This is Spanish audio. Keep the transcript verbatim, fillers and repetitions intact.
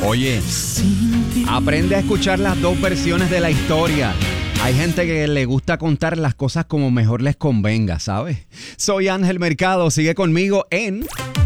Oye, aprende a escuchar las dos versiones de la historia. Hay gente que le gusta contar las cosas como mejor les convenga, ¿sabes? Soy Ángel Mercado, sigue conmigo en